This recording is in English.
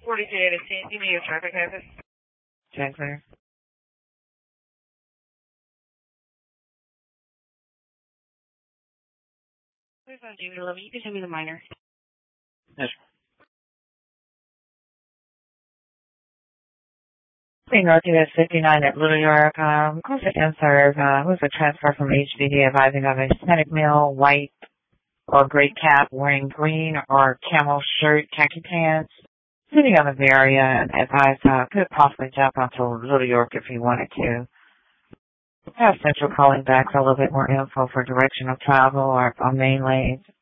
4280, give me your traffic hazard. Check there. There's no David 11. You can send me the minor. Yes. Northwest 59 at Little York. Close to insert, was a transfer from HDD advising of a Hispanic male, white or gray cap, wearing green or camel shirt, khaki pants, sitting on the area and advised could possibly jump onto Little York if he wanted to. Have Central calling back for a little bit more info for direction of travel or on main lanes.